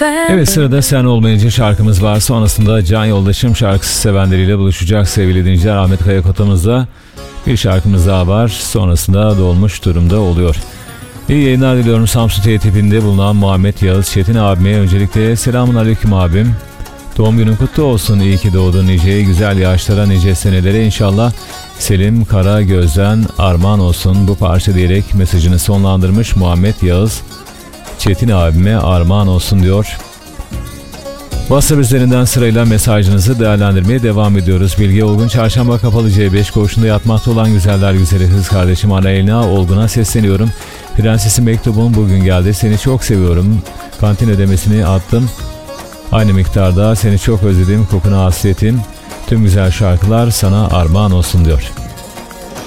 Evet, sırada Sen Olmayınca şarkımız var. Sonrasında Can Yoldaşım şarkısı sevenleriyle buluşacak sevgili dinleyiciler. Ahmet Kayakota'mızda bir şarkımız daha var. Sonrasında dolmuş durumda oluyor. İyi yayınlar diliyorum. Samsun T tipinde bulunan Muhammed Yağız Çetin abime öncelikle selamun aleyküm abim. Doğum günün kutlu olsun. İyi ki doğdun nice güzel yaşlara, nice senelere inşallah. Selim Karagöz'den armağan olsun bu parça diyerek mesajını sonlandırmış Muhammed Yağız Çetin abime armağan olsun diyor. WhatsApp üzerinden sırayla mesajınızı değerlendirmeye devam ediyoruz. Bilge Olgun Çarşamba Kapalı C5 koğuşunda yatmakta olan güzeller güzeli kız kardeşim Anayelina Olgun'a sesleniyorum. Prensesin mektubun bugün geldi. Seni çok seviyorum. Kantin ödemesini attım. Aynı miktarda seni çok özledim. Kokuna hasretim. Tüm güzel şarkılar sana armağan olsun diyor.